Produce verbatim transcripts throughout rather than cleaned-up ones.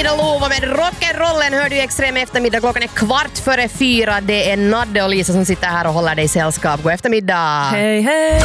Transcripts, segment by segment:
Ida Lova med rock'n'rollen hör du i Extrem eftermiddag. Klockan är kvart före fyra. Det är Nadde och Lisa som sitter här och håller dig sällskap. God eftermiddag. Hej, hej.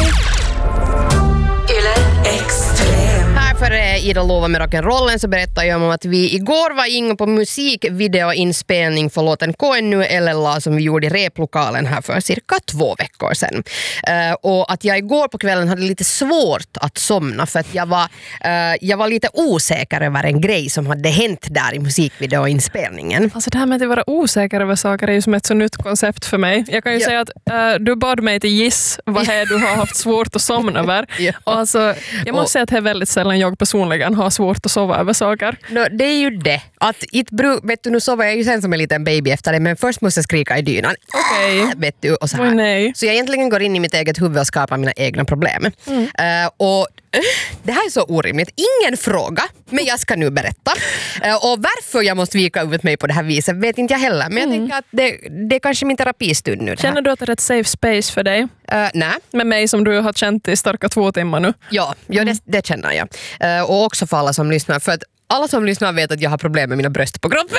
Yle Extrem. Här för Ida Lova med rock'n'rollen så berättar jag om att vi igår var inne på musikvideoinspelning för låten K N U L L A som vi gjorde i replokalen här för cirka två veckor sedan. Uh, och att jag igår på kvällen hade lite svårt att somna för att jag var, uh, jag var lite osäker över en grej som hade hänt där i musikvideoinspelningen. Alltså det här med att vara osäker över saker är ju som ett så nytt koncept för mig. Jag kan ju Ja. säga att uh, du bad mig till giss vad det är du har haft svårt att somna över. Ja. Och alltså, jag måste Och, säga att det är väldigt sällan jag personligen har svårt att sova över saker. no, det är ju det. Att it bru, vet du, nu sover jag ju sen som en liten baby efter det, men först måste jag skrika i dynan. Okej. Äh, vet du, och så här. Oj, nej. Så jag egentligen går in i mitt eget huvud och skapar mina egna problem. Mm. Uh, och uh, det här är så orimligt. Ingen fråga, men jag ska nu berätta. Uh, och varför jag måste vika ut mig på det här viset vet inte jag heller. Men jag Mm. tänker att det, det är kanske min terapistund nu. Känner du att det är ett safe space för dig? Uh, nej. Med mig som du har känt i starka två timmar nu. Ja, ja det, det känner jag. Uh, och också för alla som lyssnar. För att alla som lyssnar vet att jag har problem med mina bröst på kroppen.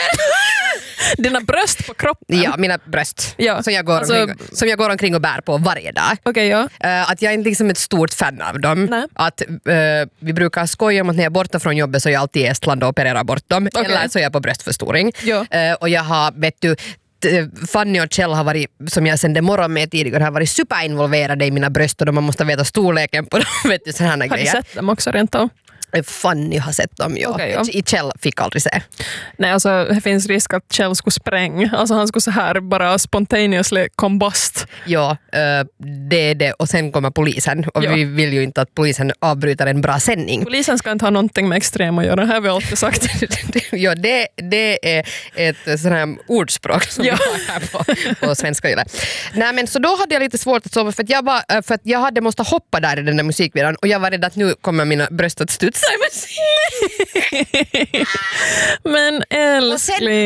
Dina bröst på kroppen? Ja, mina bröst. Ja, Som, jag går alltså- omkring, som jag går omkring och bär på varje dag. Okej, ja. Uh, att jag är inte liksom ett stort fan av dem. Nej. Att uh, vi brukar skoja om att när jag är borta från jobbet så är jag alltid i Estland och opererar bort dem. Okay. Eller så är jag på bröstförstoring. Ja. Uh, och jag har, vet du, t- Fanny och Kjell har varit, som jag sände morgon med tidigare, har varit superinvolverade i mina bröst och man måste veta storleken på dem. Vet du, sådana Har grejer. du sett dem också rent av? Fanny har sett dem, ja. Okej, ja. I Kjell fick aldrig se. Nej, alltså det finns risk att Kjell skulle spränga. Alltså han skulle så här bara spontaneously combust. Ja, uh, det är det. Och sen kommer polisen. Och Ja. vi vill ju inte att polisen avbryter en bra sändning. Polisen ska inte ha någonting med extrem att göra, det här har vi alltid sagt. Ja, det, det är ett sånt här ordspråk som Ja. vi har här på, på svenska yle. Nej, men så då hade jag lite svårt att sova för att jag, var, för att jag hade måste hoppa där i den där musikvideon och jag var rädd att nu kommer mina bröst att studsa i musik. Men älskling.